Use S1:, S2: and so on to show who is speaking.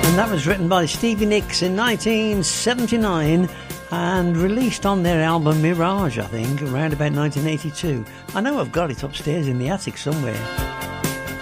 S1: That was written by Stevie Nicks in 1979 and released on their album Mirage, I think, around about 1982. I know I've got it upstairs in the attic somewhere.